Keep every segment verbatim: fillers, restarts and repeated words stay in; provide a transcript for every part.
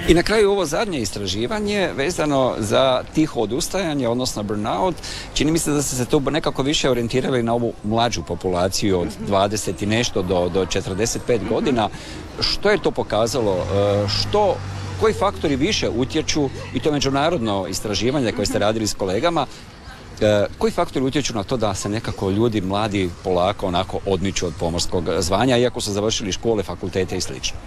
I na kraju ovo zadnje istraživanje vezano za tiho odustajanje, odnosno burnout, čini mi se da ste se tu nekako više orijentirali na ovu mlađu populaciju od dvadeset i nešto do, do četrdeset pet godina. Što je to pokazalo? Što, koji faktori više utječu, i to međunarodno istraživanje koje ste radili s kolegama, E, koji faktori utječu na to da se nekako ljudi mladi polako onako odmiču od pomorskog zvanja, iako su završili škole, fakultete i slično?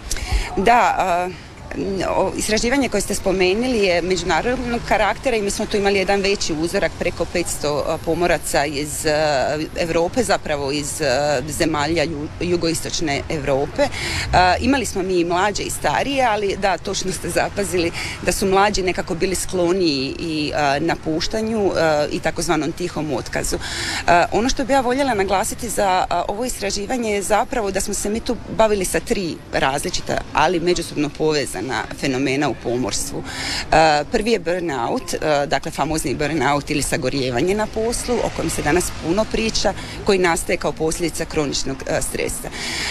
Da, uh... istraživanje koje ste spomenuli je međunarodnog karaktera i mi smo tu imali jedan veći uzorak, preko petsto pomoraca iz Europe, zapravo iz zemalja jugoistočne Europe. Imali smo mi i mlađe i starije, ali da, točno ste zapazili da su mlađi nekako bili skloniji i napuštanju i takozvanom tihom otkazu. Ono što bi ja voljela naglasiti za ovo istraživanje je zapravo da smo se mi tu bavili sa tri različita, ali međusobno povezana fenomena u pomorstvu. Prvi je burnout, dakle famozni burnout ili sagorijevanje na poslu, o kojem se danas puno priča, koji nastaje kao posljedica kroničnog stresa.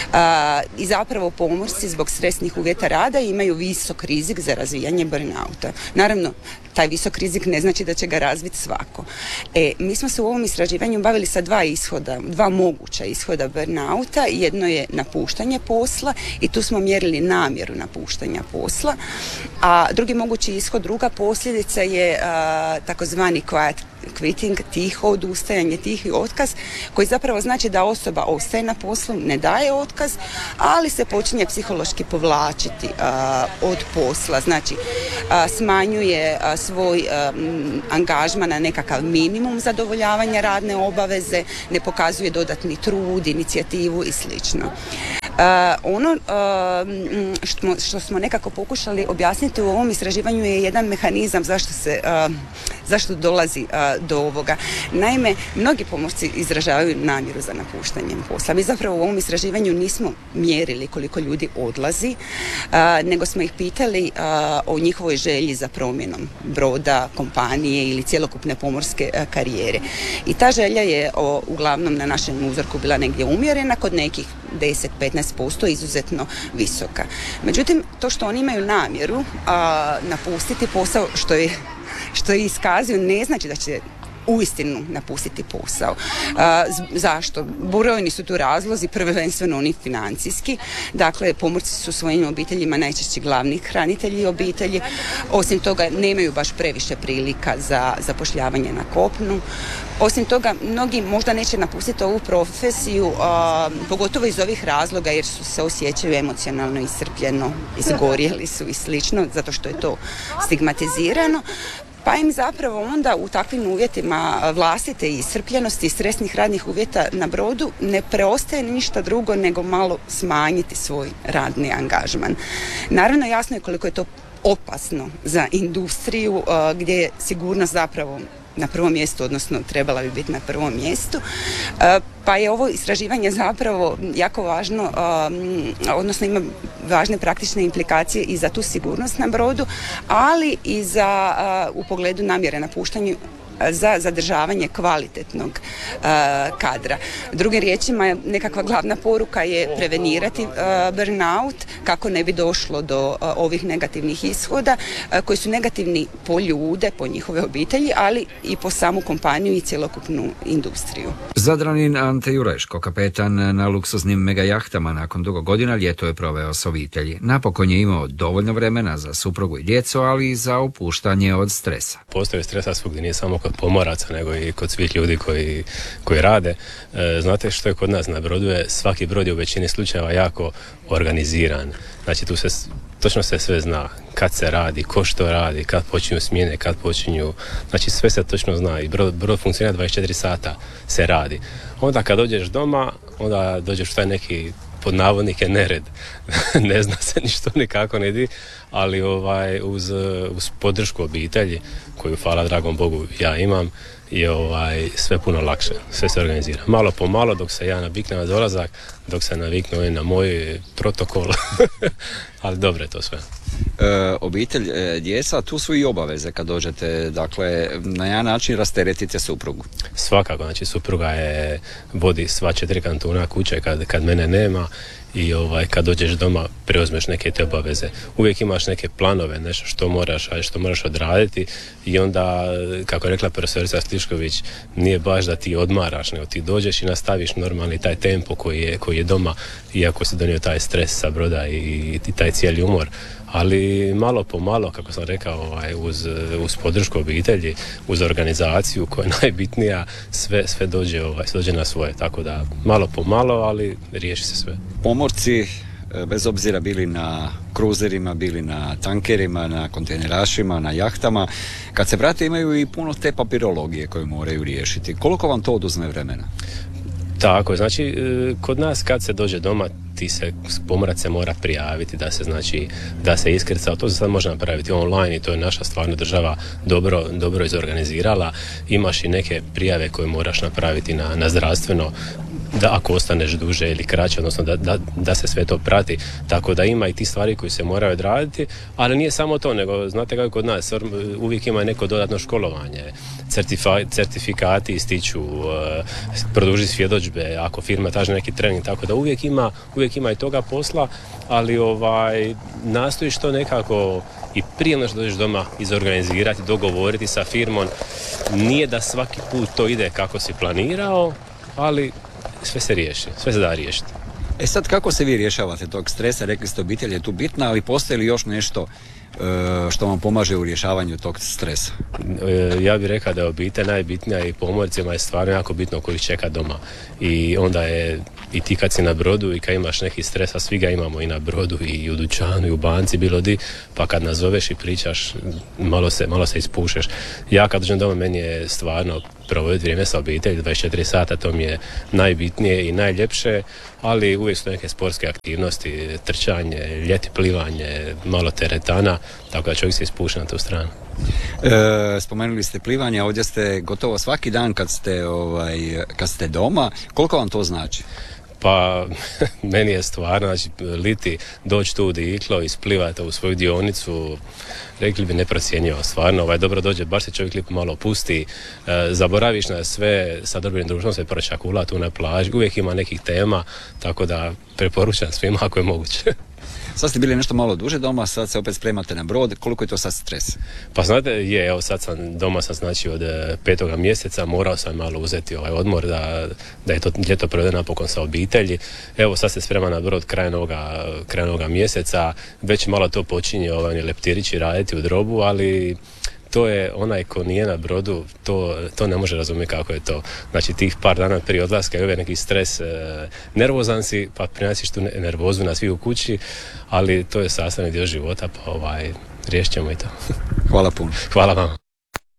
I zapravo pomorci zbog stresnih uvjeta rada imaju visok rizik za razvijanje burnouta. Naravno, taj visok rizik ne znači da će ga razviti svako. E, mi smo se u ovom istraživanju bavili sa dva ishoda, dva moguća ishoda burnouta. Jedno je napuštanje posla i tu smo mjerili namjeru napuštanja posla, a drugi mogući ishod, druga posljedica je a, takozvani quiet quitting, tiho odustajanje, tihi otkaz, koji zapravo znači da osoba ostaje na poslu, ne daje otkaz, ali se počinje psihološki povlačiti a, od posla, znači a, smanjuje a, svoj a, m, angažman na nekakav minimum zadovoljavanja radne obaveze, ne pokazuje dodatni trud, inicijativu i slično. Uh, ono uh, što, što smo nekako pokušali objasniti u ovom istraživanju je jedan mehanizam zašto se uh, zašto dolazi uh, do ovoga. Naime, mnogi pomorci izražavaju namjeru za napuštanjem posla. Mi zapravo u ovom istraživanju nismo mjerili koliko ljudi odlazi, uh, nego smo ih pitali uh, o njihovoj želji za promjenom broda, kompanije ili cjelokupne pomorske uh, karijere. I ta želja je o, uglavnom na našem uzorku bila negdje umjerena, kod nekih deset do petnaest posto izuzetno visoka. Međutim, to što oni imaju namjeru a, napustiti posao, što je, što je iskazuju, ne znači da će uistinu napustiti posao. A, zašto? Brojni su tu razlozi, prvenstveno oni financijski. Dakle, pomorci su svojim obiteljima najčešće glavni hranitelji obitelji. Osim toga, nemaju baš previše prilika za zapošljavanje na kopnu. Osim toga, mnogi možda neće napustiti ovu profesiju, a, pogotovo iz ovih razloga jer su se osjećaju emocionalno iscrpljeno, izgorjeli su i slično, zato što je to stigmatizirano. Pa im zapravo onda u takvim uvjetima vlastite iscrpljenosti i stresnih radnih uvjeta na brodu ne preostaje ništa drugo nego malo smanjiti svoj radni angažman. Naravno, jasno je koliko je to opasno za industriju uh, gdje je sigurnost zapravo na prvom mjestu, odnosno trebala bi biti na prvom mjestu. Uh, pa je ovo istraživanje zapravo jako važno, uh, odnosno ima važne praktične implikacije i za tu sigurnost na brodu, ali i za uh, u pogledu namjere napuštanja za zadržavanje kvalitetnog uh, kadra. Drugim riječima, nekakva glavna poruka je prevenirati uh, burnout kako ne bi došlo do uh, ovih negativnih ishoda uh, koji su negativni po ljude, po njihove obitelji, ali i po samu kompaniju i cjelokupnu industriju. Zadranin Ante Jureško, kapetan na luksuznim megajahtama, nakon dugo godina ljeto je proveo s obitelji. Napokon je imao dovoljno vremena za suprugu i djecu, ali i za opuštanje od stresa. Postoji stresa svugdje, nije samo kod pomoraca, nego i kod svih ljudi koji, koji rade. E, znate što je kod nas na brodu? Je, svaki brod je u većini slučajeva jako organiziran. Znači tu se točno se sve zna kad se radi, ko što radi, kad počinju smjene, kad počinju, znači sve se točno zna i brod, brod funkcionira dvadeset četiri sata se radi. Onda kad dođeš doma, onda dođeš u taj neki pod navodnike nered. Ne zna se ništa nikako ne di, ali ovaj, uz, uz podršku obitelji, koju hvala dragom Bogu ja imam, je ovaj, sve puno lakše, sve se organizira. Malo po malo, dok se ja naviknem na dolazak, dok se naviknem na moj protokol, ali dobro je to sve. E, obitelj, e, djeca, tu su i obaveze kad dođete, dakle, na jedan način rasteretite suprugu. Svakako, znači supruga je vodi sva četiri kantuna kuće kad, kad mene nema i ovaj, kad dođeš doma preuzmeš neke te obaveze. Uvijek imaš neke planove, nešto što moraš, što moraš odraditi i onda, kako je rekla profesorica Slišković, nije baš da ti odmaraš, nego ti dođeš i nastaviš normalni taj tempo koji je, koji je doma, iako si donio taj stres sa broda i, i taj cijeli umor. Ali malo po malo, kako sam rekao, ovaj, uz, uz podršku obitelji, uz organizaciju koja je najbitnija, sve, sve, dođe, ovaj, sve dođe na svoje. Tako da malo po malo, ali riješi se sve. Pomorci, bez obzira bili na kruzerima, bili na tankerima, na kontejnerašima, na jahtama, kad se vrate imaju i puno te papirologije koje moraju riješiti. Koliko vam to oduzme vremena? Tako, znači kod nas kad se dođe doma ti se pomorac se mora prijaviti da se znači da se iskrca, to se sad može napraviti online i to je naša stvarno država dobro, dobro izorganizirala. Imaš i neke prijave koje moraš napraviti na, na zdravstveno, da ako ostaneš duže ili kraće, odnosno da, da, da se sve to prati, tako da ima i ti stvari koji se moraju odraditi, ali nije samo to, nego znate kako kod nas uvijek ima neko dodatno školovanje, certifa, certifikati ističu, uh, produži svjedodžbe, ako firma traži neki trening, tako da uvijek ima, uvijek ima i toga posla, ali ovaj, nastojiš to nekako i prije nego što dođeš doma izorganizirati, dogovoriti sa firmom. Nije da svaki put to ide kako si planirao, ali sve se riješi, sve se da riješiti. E sad, kako se vi rješavate tog stresa? Rekli ste, obitelj je tu bitna, ali postoji li još nešto što vam pomaže u rješavanju tog stresa? Ja bih rekao da je obitelj najbitnija i pomorcima je stvarno jako bitno koji čeka doma. I onda je i ti kad si na brodu i kad imaš neki stres, a svi ga imamo i na brodu i u dućanu i u banci, bilo di, pa kad nazoveš i pričaš, malo se, malo se ispušeš. Ja kad dođem doma, meni je stvarno provoditi vrijeme sa obitelji, dvadeset četiri sata, to mi je najbitnije i najljepše, ali uvijek su neke sportske aktivnosti, trčanje, ljeti plivanje, malo teretana, tako da čovjek se ispuša na tu stranu. E, spomenuli ste plivanje, ovdje ste gotovo svaki dan kad ste, ovaj, kad ste doma. Koliko vam to znači? Pa, meni je stvarno, znači, liti, doći tu u Diklo, isplivati u svoju dionicu, rekli bi neprocjenjivo, stvarno, ovaj, dobro dođe, baš se čovjek lipo malo pusti, e, zaboraviš na sve, sa dobrim društvom se prošakula tu na plaži, uvijek ima nekih tema, tako da preporučam svima ako je moguće. Sad ste bili nešto malo duže doma, sad se opet spremate na brod, koliko je to sad stres? Pa znate, je, evo sad sam doma sam znači od petoga mjeseca, morao sam malo uzeti ovaj odmor da, da je to ljeto provede napokon sa obitelji. Evo sad se sprema na brod krajem ovoga, krajem ovoga mjeseca, već malo to počinje ovaj leptirići raditi u drobu, ali to je onaj ko nije na brodu, to, to ne može razumjeti kako je to. Znači tih par dana prije odlaska je uvijek neki stres, e, nervozan si, pa prinosiš tu nervozu na svi u kući, ali to je sastavni dio života, pa ovaj, riješit ćemo i to. Hvala puno. Hvala vam.